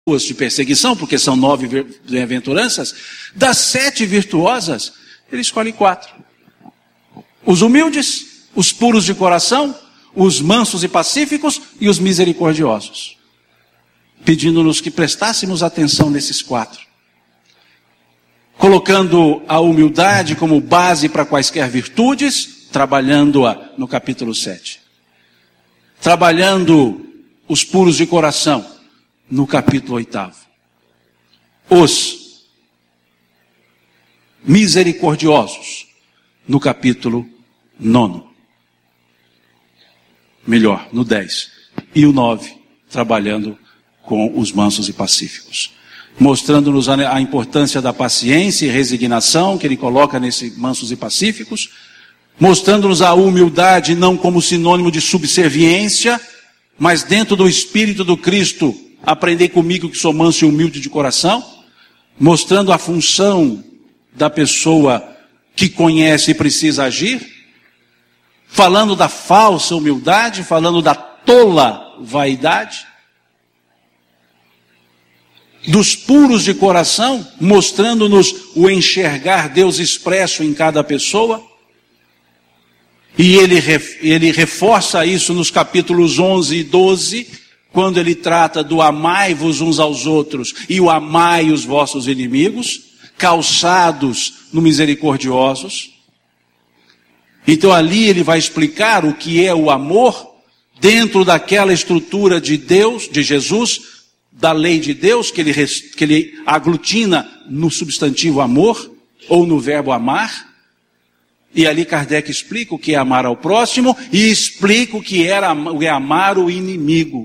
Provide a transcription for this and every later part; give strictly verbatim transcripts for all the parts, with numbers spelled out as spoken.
de perseguição, porque são nove bem-aventuranças, das sete virtuosas, ele escolhe quatro. Os humildes, os puros de coração, os mansos e pacíficos e os misericordiosos. Pedindo-nos que prestássemos atenção nesses quatro. Colocando a humildade como base para quaisquer virtudes, trabalhando-a no capítulo sete. Trabalhando os puros de coração, no capítulo oitavo. Os misericordiosos, no capítulo nono. Melhor, no dez. E o nove, trabalhando com os mansos e pacíficos. Mostrando-nos a importância da paciência e resignação que ele coloca nesses mansos e pacíficos. Mostrando-nos a humildade não como sinônimo de subserviência, mas dentro do espírito do Cristo, aprendei comigo que sou manso e humilde de coração, mostrando a função da pessoa que conhece e precisa agir, falando da falsa humildade, falando da tola vaidade, dos puros de coração, mostrando-nos o enxergar Deus expresso em cada pessoa, e ele, ele reforça isso nos capítulos onze e doze, quando ele trata do amai-vos uns aos outros e o amai os vossos inimigos, calçados no misericordiosos. Então ali ele vai explicar o que é o amor dentro daquela estrutura de Deus, de Jesus, da lei de Deus, que ele, que ele aglutina no substantivo amor, ou no verbo amar. E ali Kardec explica o que é amar ao próximo e explica o que era é amar o inimigo.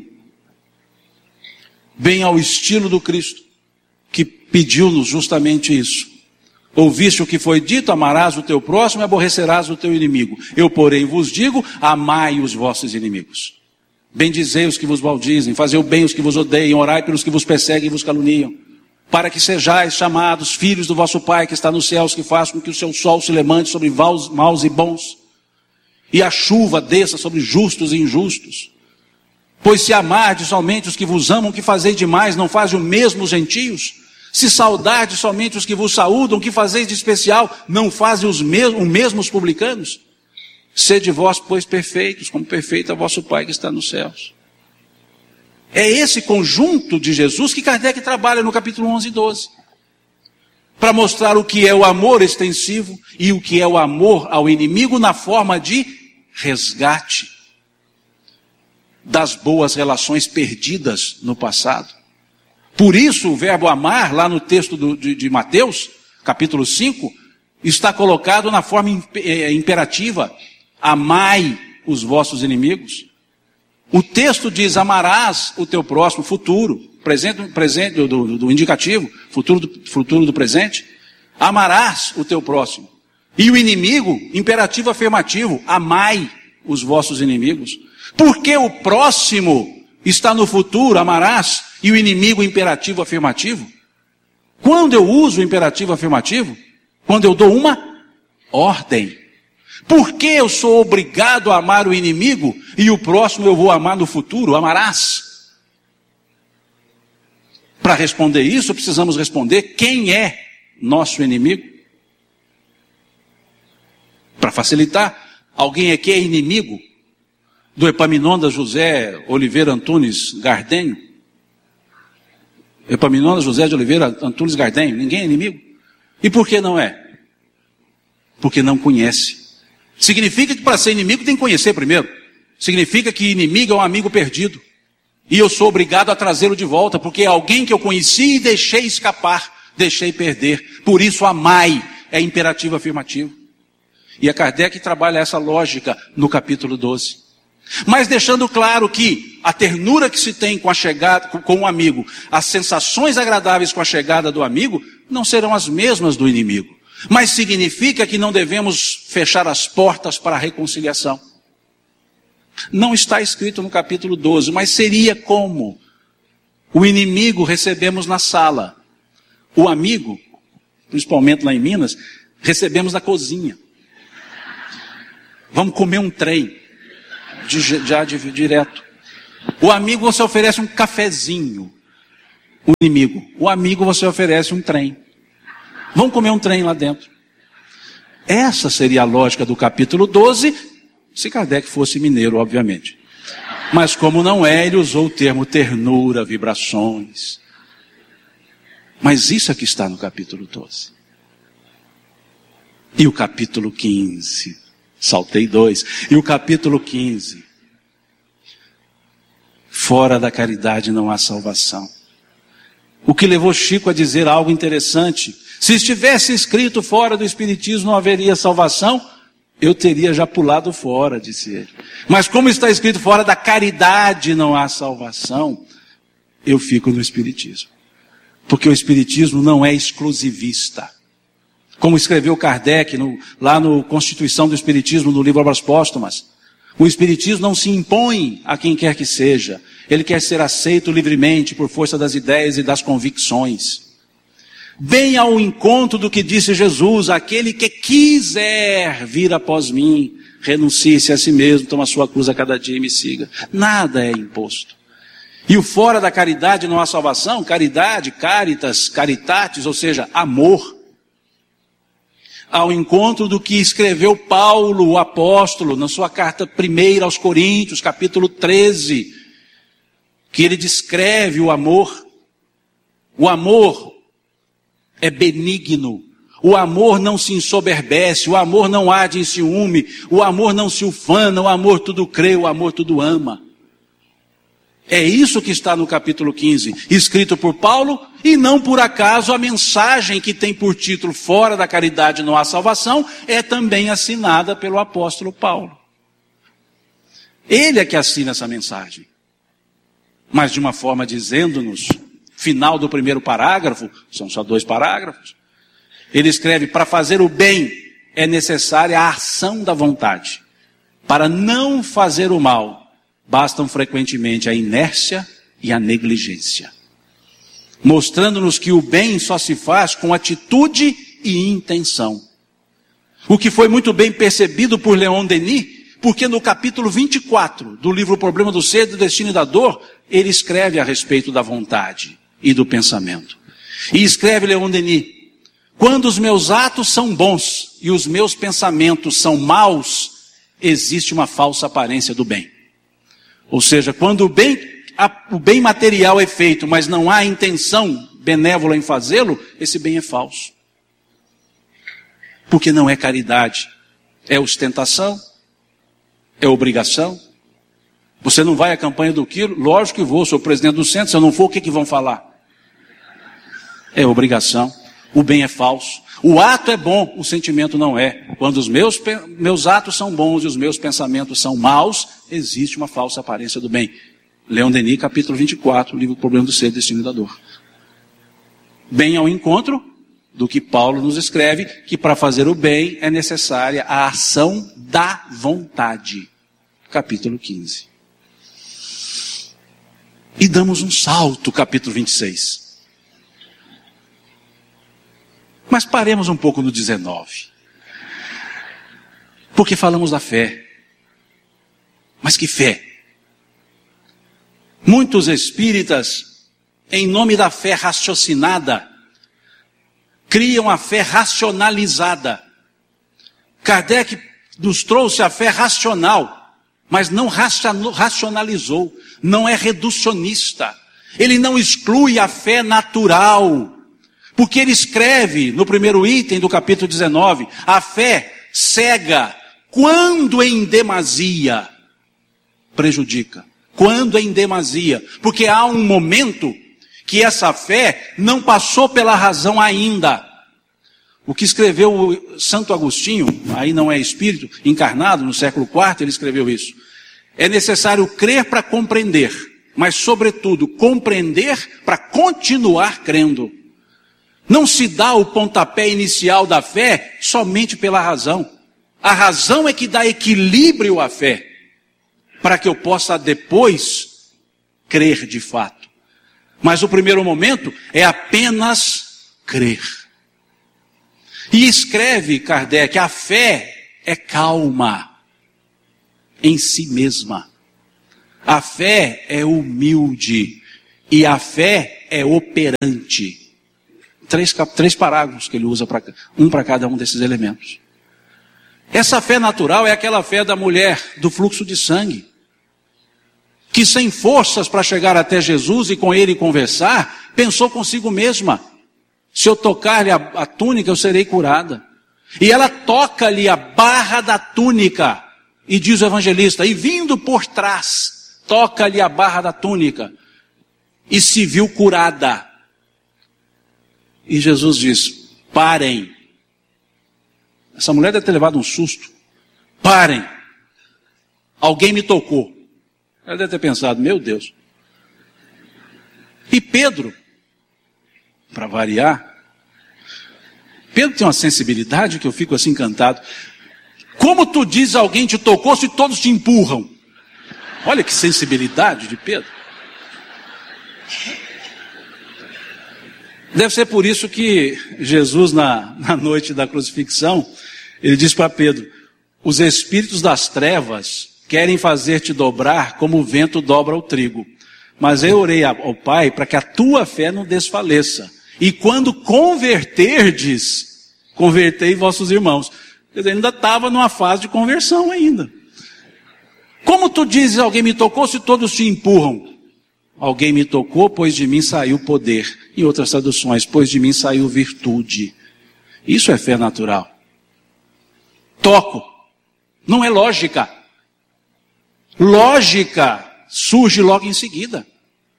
Bem ao estilo do Cristo, que pediu-nos justamente isso. Ouviste o que foi dito, amarás o teu próximo e aborrecerás o teu inimigo. Eu, porém, vos digo, amai os vossos inimigos. Bendizei os que vos maldizem, fazei o bem os que vos odeiam, orai pelos que vos perseguem e vos caluniam. Para que sejais chamados filhos do vosso Pai que está nos céus, que faça com que o seu sol se levante sobre maus, maus e bons, e a chuva desça sobre justos e injustos. Pois se amardes somente os que vos amam, que fazeis demais, não fazem o mesmo os gentios? Se saudardes somente os que vos saúdam, que fazeis de especial, não fazem os mesmos, o mesmo os publicanos? Sede vós, pois, perfeitos, como perfeito é o vosso Pai que está nos céus. É esse conjunto de Jesus que Kardec trabalha no capítulo onze e doze. Para mostrar o que é o amor extensivo e o que é o amor ao inimigo na forma de resgate das boas relações perdidas no passado. Por isso o verbo amar, lá no texto do, de, de Mateus, capítulo cinco, está colocado na forma imperativa. Amai os vossos inimigos. O texto diz, amarás o teu próximo, futuro, presente, presente do, do, do indicativo, futuro do, futuro do presente. Amarás o teu próximo. E o inimigo, imperativo afirmativo, amai os vossos inimigos. Porque o próximo está no futuro, amarás, e o inimigo imperativo afirmativo? Quando eu uso o imperativo afirmativo? Quando eu dou uma ordem. Por que eu sou obrigado a amar o inimigo e o próximo eu vou amar no futuro? Amarás. Para responder isso, precisamos responder quem é nosso inimigo. Para facilitar, alguém aqui é inimigo do Epaminondas José Oliveira Antunes Gardenho? Epaminondas José de Oliveira Antunes Gardenho, ninguém é inimigo? E por que não é? Porque não conhece. Significa que para ser inimigo tem que conhecer primeiro. Significa que inimigo é um amigo perdido. E eu sou obrigado a trazê-lo de volta, porque é alguém que eu conheci e deixei escapar, deixei perder. Por isso amai é imperativo afirmativo. E a Kardec trabalha essa lógica no capítulo doze. Mas deixando claro que a ternura que se tem com a chegada, com o amigo, as sensações agradáveis com a chegada do amigo, não serão as mesmas do inimigo. Mas significa que não devemos fechar as portas para a reconciliação. Não está escrito no capítulo doze, mas seria como? O inimigo recebemos na sala. O amigo, principalmente lá em Minas, recebemos na cozinha. Vamos comer um trem, de, já de, direto. O amigo você oferece um cafezinho. o inimigo. O amigo você oferece um trem. Vamos comer um trem lá dentro. Essa seria a lógica do capítulo doze, se Kardec fosse mineiro, obviamente. Mas como não é, ele usou o termo ternura, vibrações. Mas isso é que está no capítulo doze. E o capítulo quinze, saltei dois, e o capítulo quinze, fora da caridade não há salvação. O que levou Chico a dizer algo interessante: se estivesse escrito fora do Espiritismo não haveria salvação, eu teria já pulado fora, disse ele. Mas como está escrito fora da caridade não há salvação, eu fico no Espiritismo. Porque o Espiritismo não é exclusivista. Como escreveu Kardec no, lá no Constituição do Espiritismo, no livro Obras Póstumas. O Espiritismo não se impõe a quem quer que seja. Ele quer ser aceito livremente por força das ideias e das convicções. Bem ao encontro do que disse Jesus: aquele que quiser vir após mim, renuncie-se a si mesmo, toma a sua cruz a cada dia e me siga. Nada é imposto. E o fora da caridade não há salvação. Caridade, caritas, caritatis, ou seja, amor. Ao encontro do que escreveu Paulo, o apóstolo, na sua carta primeira aos Coríntios, capítulo treze, que ele descreve o amor. O amor é benigno, o amor não se ensoberbece, o amor não arde em ciúme, o amor não se ufana, o amor tudo crê, o amor tudo ama. É isso que está no capítulo quinze, escrito por Paulo, e não por acaso a mensagem que tem por título fora da caridade não há salvação, é também assinada pelo apóstolo Paulo. Ele é que assina essa mensagem. Mas de uma forma dizendo-nos, final do primeiro parágrafo, são só dois parágrafos, ele escreve: para fazer o bem é necessária a ação da vontade. Para não fazer o mal, bastam frequentemente a inércia e a negligência. Mostrando-nos que o bem só se faz com atitude e intenção. O que foi muito bem percebido por Leon Denis, porque no capítulo vinte e quatro do livro O Problema do Ser, do Destino e da Dor, ele escreve a respeito da vontade e do pensamento. E escreve Leon Denis: quando os meus atos são bons e os meus pensamentos são maus, existe uma falsa aparência do bem. Ou seja, quando o bem, o bem material é feito, mas não há intenção benévola em fazê-lo, esse bem é falso. Porque não é caridade, é ostentação, é obrigação. Você não vai à campanha do quilo? Lógico que vou, sou presidente do centro, se eu não for, o que, que vão falar? É obrigação, o bem é falso. O ato é bom, o sentimento não é. Quando os meus, meus atos são bons e os meus pensamentos são maus, existe uma falsa aparência do bem. Leon Denis, capítulo vinte e quatro, livro O Problema do Ser, Destino e da Dor. Bem ao encontro do que Paulo nos escreve, que para fazer o bem é necessária a ação da vontade. Capítulo quinze. E damos um salto, capítulo vinte e seis. Mas paremos um pouco no dezenove. Porque falamos da fé. Mas que fé? Muitos espíritas, em nome da fé raciocinada, criam a fé racionalizada. Kardec nos trouxe a fé racional, mas não racionalizou, não é reducionista. Ele não exclui a fé natural. Porque ele escreve no primeiro item do capítulo dezenove, a fé cega, quando em demasia, prejudica. Quando em demasia. Porque há um momento que essa fé não passou pela razão ainda. O que escreveu o Santo Agostinho, aí não é espírito, encarnado no século quarto, ele escreveu isso. É necessário crer para compreender, mas sobretudo compreender para continuar crendo. Não se dá o pontapé inicial da fé somente pela razão. A razão é que dá equilíbrio à fé, para que eu possa depois crer de fato. Mas o primeiro momento é apenas crer. E escreve Kardec, a fé é calma em si mesma. A fé é humilde. E a fé é operante. Três, três parágrafos que ele usa, pra, um para cada um desses elementos. Essa fé natural é aquela fé da mulher do fluxo de sangue, que sem forças para chegar até Jesus e com ele conversar, pensou consigo mesma: se eu tocar-lhe a, a túnica, eu serei curada. E ela toca-lhe a barra da túnica, e diz o evangelista, e vindo por trás, toca-lhe a barra da túnica, e se viu curada. E Jesus diz: parem. Essa mulher deve ter levado um susto. Parem. Alguém me tocou. Ela deve ter pensado: meu Deus. E Pedro, para variar, Pedro tem uma sensibilidade que eu fico assim encantado. Como tu dizes alguém te tocou se todos te empurram? Olha que sensibilidade de Pedro. Deve ser por isso que Jesus, na, na noite da crucifixão, ele diz para Pedro: os espíritos das trevas querem fazer-te dobrar como o vento dobra o trigo. Mas eu orei ao Pai para que a tua fé não desfaleça. E quando converterdes, convertei vossos irmãos. Quer dizer, ainda estava numa fase de conversão ainda. Como tu dizes, alguém me tocou, se todos te empurram? Alguém me tocou, pois de mim saiu poder. Em outras traduções, pois de mim saiu virtude. Isso é fé natural. Toco. Não é lógica. Lógica surge logo em seguida.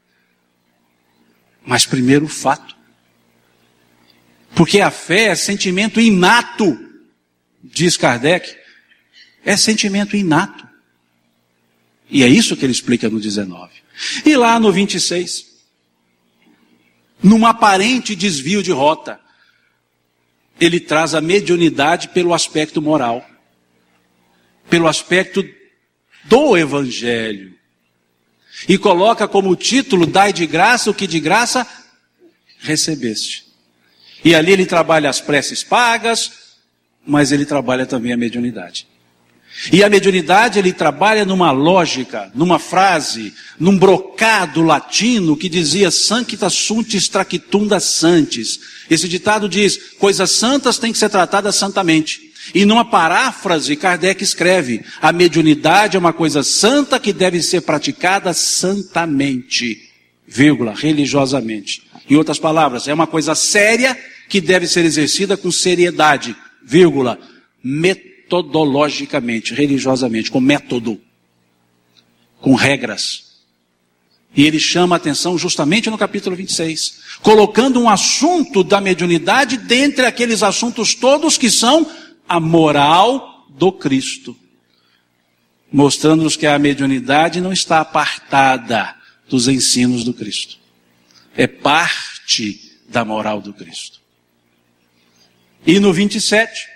Mas primeiro o fato. Porque a fé é sentimento inato, diz Kardec. É sentimento inato. E é isso que ele explica no dezenove. E lá no vinte e seis, num aparente desvio de rota, ele traz a mediunidade pelo aspecto moral, pelo aspecto do Evangelho, e coloca como título: dai de graça o que de graça recebeste. E ali ele trabalha as preces pagas, mas ele trabalha também a mediunidade. E a mediunidade ele trabalha numa lógica, numa frase, num brocado latino que dizia sancta sunt extractunda santis. Esse ditado diz: coisas santas têm que ser tratadas santamente. E numa paráfrase, Kardec escreve: a mediunidade é uma coisa santa que deve ser praticada santamente, vírgula, religiosamente. Em outras palavras, é uma coisa séria que deve ser exercida com seriedade, vírgula, metodologicamente, religiosamente, com método, com regras. E ele chama a atenção justamente no capítulo vinte e seis, colocando um assunto da mediunidade dentre aqueles assuntos todos que são a moral do Cristo, mostrando-nos que a mediunidade não está apartada dos ensinos do Cristo, é parte da moral do Cristo. E no vinte e sete,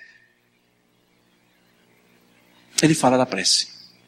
ele fala da prece.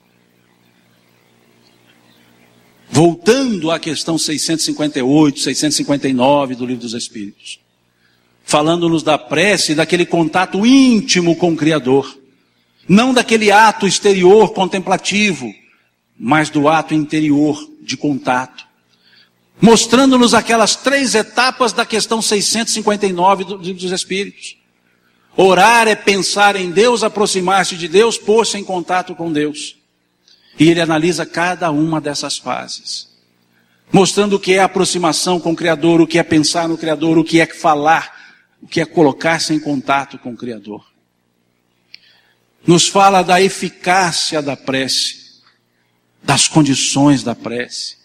Voltando à questão seiscentos e cinquenta e oito, seiscentos e cinquenta e nove do Livro dos Espíritos. Falando-nos da prece, daquele contato íntimo com o Criador. Não daquele ato exterior contemplativo, mas do ato interior de contato. Mostrando-nos aquelas três etapas da questão seiscentos e cinquenta e nove do Livro dos Espíritos. Orar é pensar em Deus, aproximar-se de Deus, pôr-se em contato com Deus. E ele analisa cada uma dessas fases, mostrando o que é aproximação com o Criador, o que é pensar no Criador, o que é falar, o que é colocar-se em contato com o Criador. Nos fala da eficácia da prece, das condições da prece.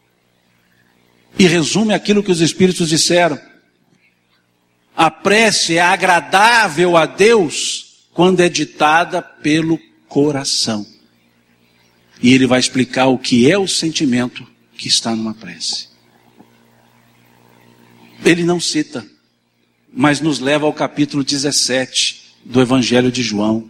E resume aquilo que os Espíritos disseram. A prece é agradável a Deus quando é ditada pelo coração. E ele vai explicar o que é o sentimento que está numa prece. Ele não cita, mas nos leva ao capítulo dezessete do Evangelho de João.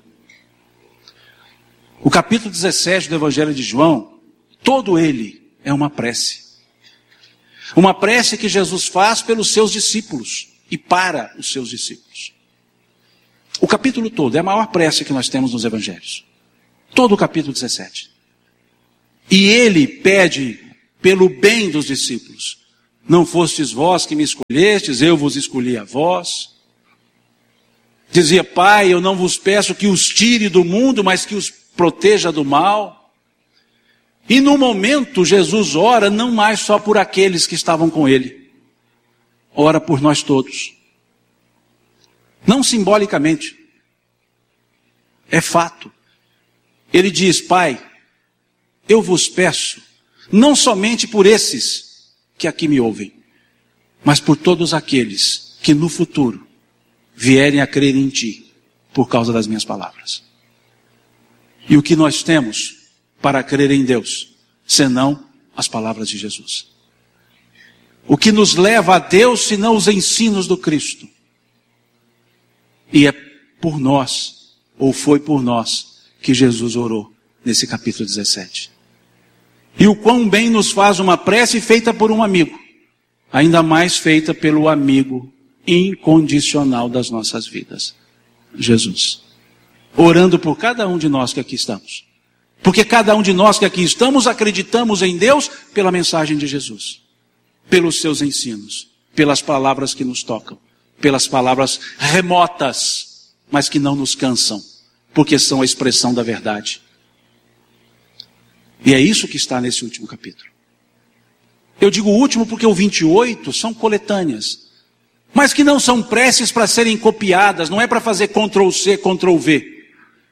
O capítulo dezessete do Evangelho de João, todo ele é uma prece. Uma prece que Jesus faz pelos seus discípulos e para os seus discípulos. O capítulo todo é a maior prece que nós temos nos Evangelhos. Todo o capítulo dezessete. E ele pede pelo bem dos discípulos, Não fostes vós que me escolhestes, eu vos escolhi a vós. Dizia: Pai, eu não vos peço que os tire do mundo, mas que os proteja do mal. E no momento Jesus ora não mais só por aqueles que estavam com ele, ora por nós todos. Não simbolicamente, é fato. Ele diz: Pai, eu vos peço, não somente por esses que aqui me ouvem, mas por todos aqueles que no futuro vierem a crer em Ti, por causa das minhas palavras. E o que nós temos para crer em Deus, senão as palavras de Jesus? O que nos leva a Deus, senão os ensinos do Cristo? E é por nós, ou foi por nós, que Jesus orou nesse capítulo dezessete. E o quão bem nos faz uma prece feita por um amigo, ainda mais feita pelo amigo incondicional das nossas vidas, Jesus. Orando por cada um de nós que aqui estamos. Porque cada um de nós que aqui estamos acreditamos em Deus pela mensagem de Jesus, pelos seus ensinos, pelas palavras que nos tocam, pelas palavras remotas, mas que não nos cansam, porque são a expressão da verdade. E é isso que está nesse último capítulo. Eu digo último porque o vinte e oito são coletâneas, mas que não são preces para serem copiadas, não é para fazer control C, control V.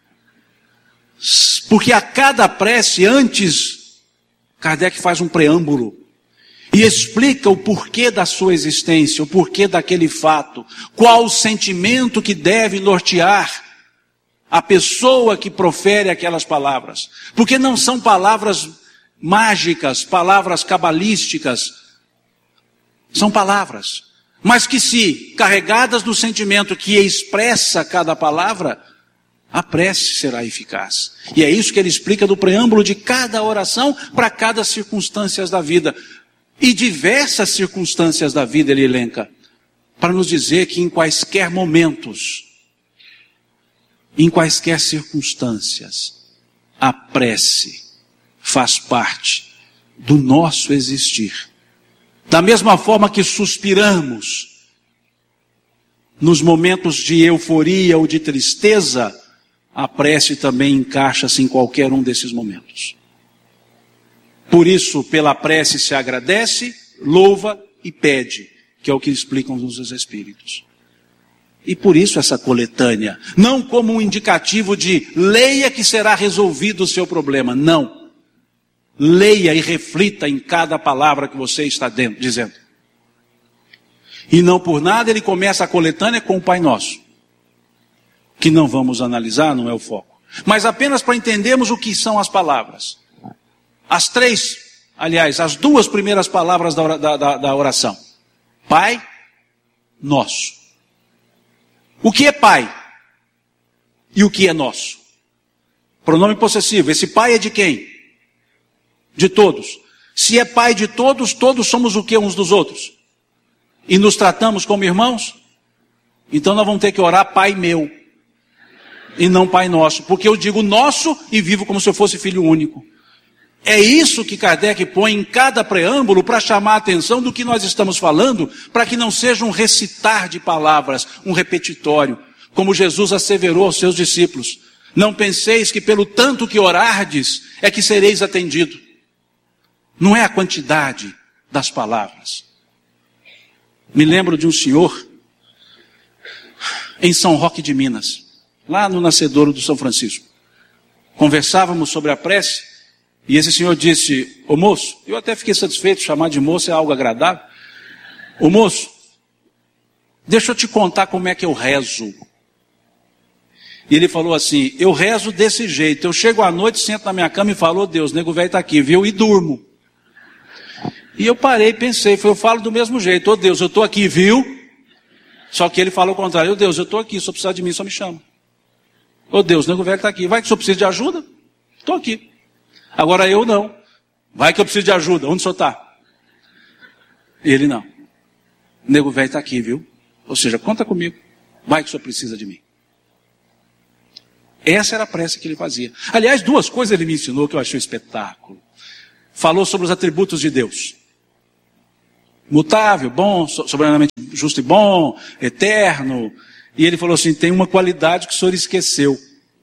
Porque a cada prece, antes, Kardec faz um preâmbulo e explica o porquê da sua existência, o porquê daquele fato, qual o sentimento que deve nortear a pessoa que profere aquelas palavras. Porque não são palavras mágicas, palavras cabalísticas. São palavras, mas que se carregadas do sentimento que expressa cada palavra, a prece será eficaz. E é isso que ele explica do preâmbulo de cada oração para cada circunstância da vida. E diversas circunstâncias da vida ele elenca, para nos dizer que em quaisquer momentos, em quaisquer circunstâncias, a prece faz parte do nosso existir. Da mesma forma que suspiramos nos momentos de euforia ou de tristeza, a prece também encaixa-se em qualquer um desses momentos. Por isso, pela prece se agradece, louva e pede, que é o que explicam os Espíritos. E por isso essa coletânea, não como um indicativo de leia que será resolvido o seu problema, não. Leia e reflita em cada palavra que você está dentro, dizendo. E não por nada ele começa a coletânea com o Pai Nosso, que não vamos analisar, não é o foco. Mas apenas para entendermos o que são as palavras. As três, aliás, as duas primeiras palavras da, da, da oração. Pai Nosso. O que é Pai? E o que é nosso? Pronome possessivo. Esse Pai é de quem? De todos. Se é Pai de todos, todos somos o que uns dos outros? E nos tratamos como irmãos? Então nós vamos ter que orar Pai meu. E não Pai nosso. Porque eu digo nosso e vivo como se eu fosse filho único. É isso que Kardec põe em cada preâmbulo para chamar a atenção do que nós estamos falando, para que não seja um recitar de palavras, um repetitório, como Jesus asseverou aos seus discípulos. Não penseis que pelo tanto que orardes é que sereis atendido. Não é a quantidade das palavras. Me lembro de um senhor em São Roque de Minas, lá no nascedouro do São Francisco. Conversávamos sobre a prece. E esse senhor disse: ô moço, eu até fiquei satisfeito, chamar de moço é algo agradável. Ô moço, deixa eu te contar como é que eu rezo. E ele falou assim: eu rezo desse jeito, eu chego à noite, sento na minha cama e falo: ô Deus, nego velho está aqui, viu? E durmo. E eu parei e pensei, eu falo do mesmo jeito: ô Deus, eu estou aqui, viu? Só que ele fala o contrário: ô Deus, eu estou aqui, se eu precisar de mim, só me chama. Ô Deus, nego velho está aqui, vai que o senhor precisa de ajuda? Estou aqui. Agora eu não. Vai que eu preciso de ajuda. Onde o senhor está? Ele não. O nego velho está aqui, viu? Ou seja, conta comigo. Vai que o senhor precisa de mim. Essa era a prece que ele fazia. Aliás, duas coisas ele me ensinou que eu achei um espetáculo. Falou sobre os atributos de Deus. Mutável, bom, soberanamente justo e bom, eterno. E ele falou assim, tem uma qualidade que o senhor esqueceu.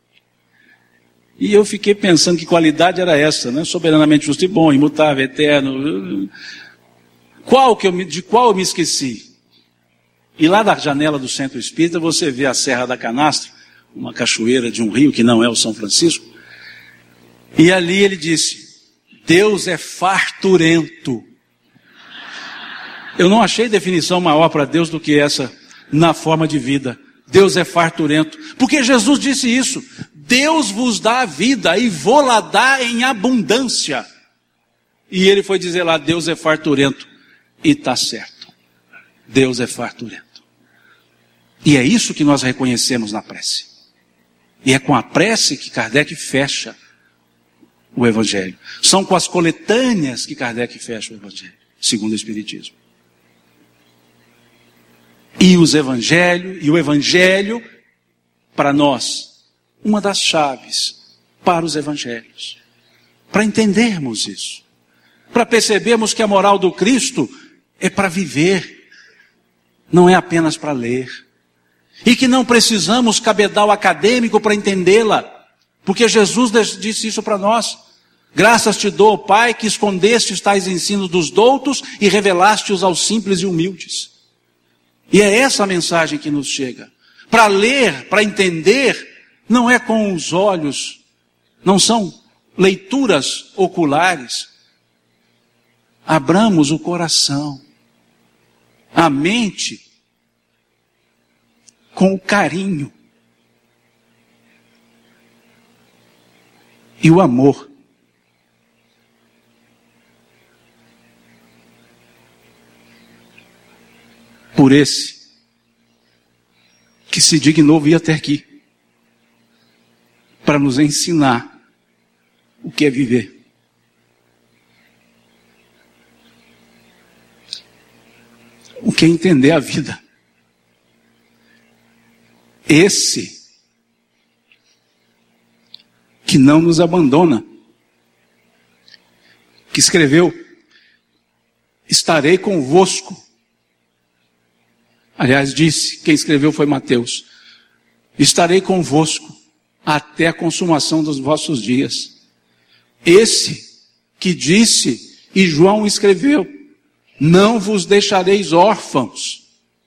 E eu fiquei pensando que qualidade era essa, né? Soberanamente justo e bom, imutável, eterno. Qual que eu me, de qual eu me esqueci? E lá da janela do Centro Espírita você vê a Serra da Canastra, uma cachoeira de um rio que não é o São Francisco. E ali ele disse, Deus é farturento. Eu não achei definição maior para Deus do que essa na forma de vida. Deus é farturento. Porque Jesus disse isso. Deus vos dá a vida e vou-la dar em abundância. E ele foi dizer lá, Deus é farturento. E está certo. Deus é farturento. E é isso que nós reconhecemos na prece. E é com a prece que Kardec fecha o Evangelho. São com as coletâneas que Kardec fecha o Evangelho, segundo o Espiritismo. E os Evangelhos, e o Evangelho, para nós, uma das chaves para os Evangelhos. Para entendermos isso. Para percebermos que a moral do Cristo é para viver. Não é apenas para ler. E que não precisamos cabedal acadêmico para entendê-la. Porque Jesus disse isso para nós. Graças te dou, Pai, que escondeste tais ensinos dos doutos e revelaste-os aos simples e humildes. E é essa a mensagem que nos chega. Para ler, para entender, não é com os olhos, não são leituras oculares. Abramos o coração, a mente, com o carinho e o amor. Por esse que se dignou vir até aqui para nos ensinar o que é viver. O que é entender a vida. Esse que não nos abandona, que escreveu, estarei convosco. Aliás, disse, quem escreveu foi Mateus. Estarei convosco até a consumação dos vossos dias. Esse que disse, e João escreveu, não vos deixareis órfãos.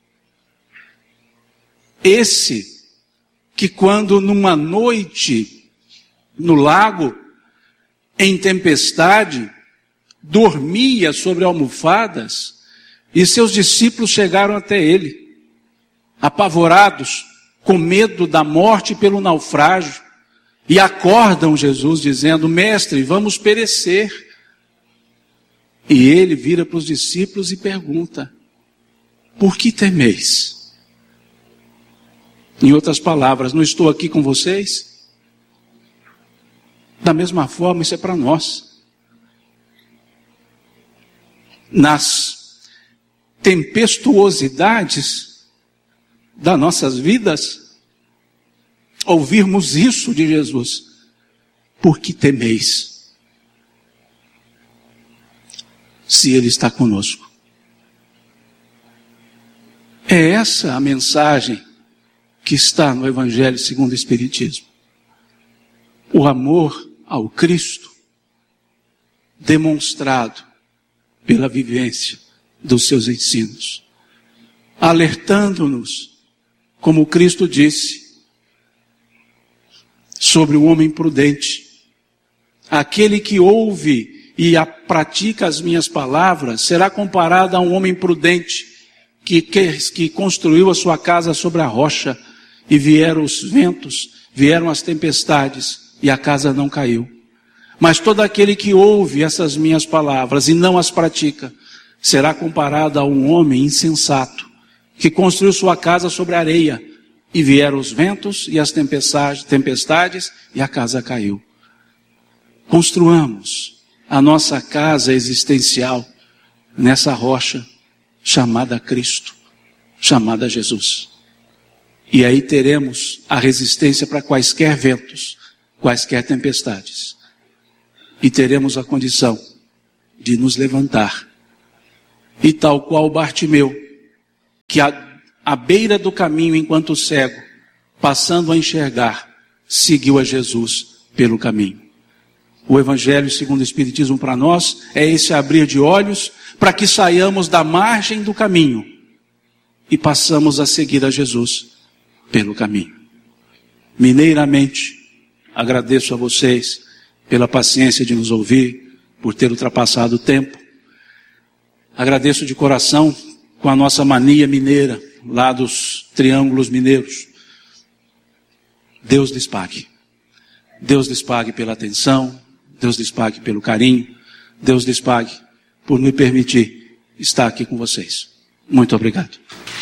Esse que quando numa noite no lago, em tempestade, dormia sobre almofadas, e seus discípulos chegaram até ele, apavorados, com medo da morte pelo naufrágio, e acordam Jesus dizendo, mestre, vamos perecer. E ele vira para os discípulos e pergunta, por que temeis? Em outras palavras, não estou aqui com vocês? Da mesma forma, isso é para nós. Nas tempestuosidades das nossas vidas, ouvirmos isso de Jesus. Por que temeis? Se Ele está conosco. É essa a mensagem que está no Evangelho segundo o Espiritismo. O amor ao Cristo demonstrado pela vivência dos seus ensinos, alertando-nos, como Cristo disse, sobre o homem prudente, aquele que ouve e a pratica as minhas palavras, será comparado a um homem prudente, que, que, que construiu a sua casa sobre a rocha, e vieram os ventos, vieram as tempestades, e a casa não caiu. Mas todo aquele que ouve essas minhas palavras e não as pratica, será comparado a um homem insensato, que construiu sua casa sobre areia, e vieram os ventos e as tempestades, tempestades, e a casa caiu. Construamos a nossa casa existencial nessa rocha chamada Cristo, chamada Jesus. E aí teremos a resistência para quaisquer ventos, quaisquer tempestades. E teremos a condição de nos levantar E tal qual Bartimeu, que à, à beira do caminho, enquanto cego, passando a enxergar, seguiu a Jesus pelo caminho. O Evangelho, segundo o Espiritismo, para nós, é esse abrir de olhos para que saiamos da margem do caminho e passamos a seguir a Jesus pelo caminho. Mineiramente, agradeço a vocês pela paciência de nos ouvir, por ter ultrapassado o tempo. Agradeço de coração com a nossa mania mineira, lá dos triângulos mineiros. Deus lhes pague. Deus lhes pague pela atenção, Deus lhes pague pelo carinho, Deus lhes pague por me permitir estar aqui com vocês. Muito obrigado.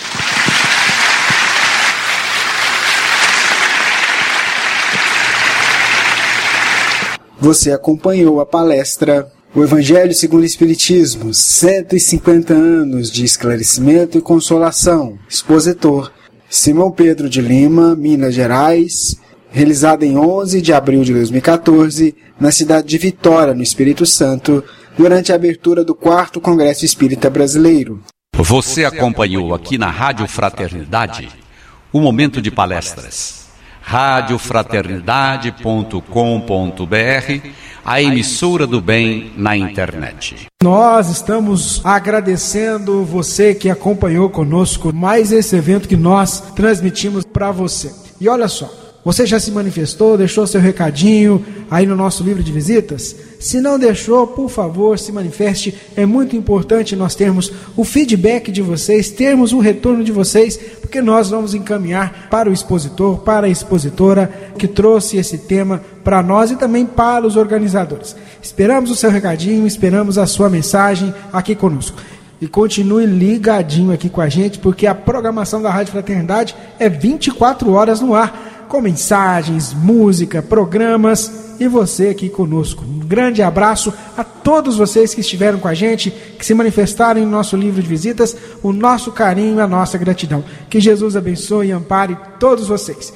Você acompanhou a palestra O Evangelho segundo o Espiritismo, cento e cinquenta anos de esclarecimento e consolação. Expositor Simão Pedro de Lima, Minas Gerais, realizada em onze de abril de dois mil e quatorze, na cidade de Vitória, no Espírito Santo, durante a abertura do quarto Congresso Espírita Brasileiro. Você acompanhou aqui na Rádio Fraternidade o momento de palestras. rádio fraternidade ponto com ponto b r, a emissora do bem na internet. Nós estamos agradecendo você que acompanhou conosco mais esse evento que nós transmitimos para você. E olha só, você já se manifestou, deixou seu recadinho aí no nosso livro de visitas? Se não deixou, por favor, se manifeste. É muito importante nós termos o feedback de vocês, termos o retorno de vocês, porque nós vamos encaminhar para o expositor, para a expositora que trouxe esse tema para nós e também para os organizadores. Esperamos o seu recadinho, esperamos a sua mensagem aqui conosco. E continue ligadinho aqui com a gente, porque a programação da Rádio Fraternidade é vinte e quatro horas no ar, com mensagens, música, programas e você aqui conosco. Um grande abraço a todos vocês que estiveram com a gente, que se manifestaram em nosso livro de visitas, o nosso carinho e a nossa gratidão. Que Jesus abençoe e ampare todos vocês.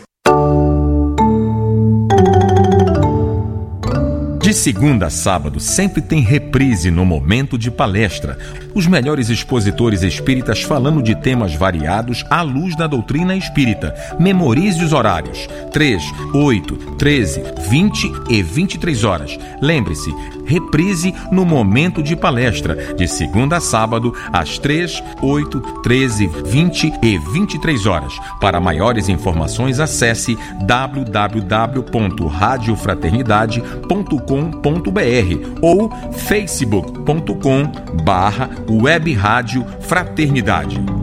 De segunda a sábado, sempre tem reprise no momento de palestra. Os melhores expositores espíritas falando de temas variados à luz da doutrina espírita. Memorize os horários: três, oito, treze, vinte e vinte e três horas. Lembre-se, reprise no momento de palestra, de segunda a sábado, às três, oito, treze, vinte e vinte e três horas. Para maiores informações, acesse w w w ponto rádio fraternidade ponto com ponto b r ou facebook ponto com barra web rádio fraternidade.